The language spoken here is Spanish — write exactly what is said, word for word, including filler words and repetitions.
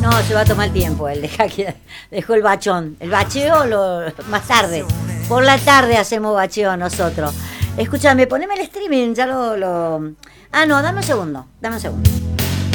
No, se va a tomar tiempo él, deja que dejó el bachón. El bacheo lo, más tarde. Por la tarde hacemos bacheo nosotros. Escúchame, poneme el streaming, ya lo, lo... Ah, no, dame un segundo, dame un segundo.